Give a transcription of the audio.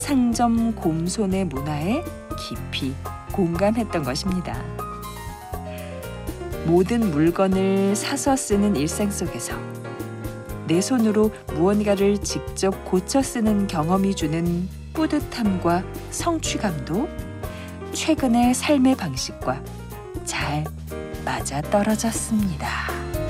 상점 곰손의 문화에 깊이 공감했던 것입니다. 모든 물건을 사서 쓰는 일상 속에서 내 손으로 무언가를 직접 고쳐 쓰는 경험이 주는 뿌듯함과 성취감도 최근의 삶의 방식과 잘 맞아떨어졌습니다.